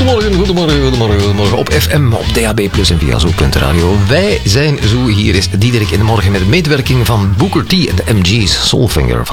Goedemorgen. Op FM, op DAB+, en via Zo.radio. Wij zijn zo, hier is Diederik in de morgen met medewerking van Booker T en de MG's. Soulfinger van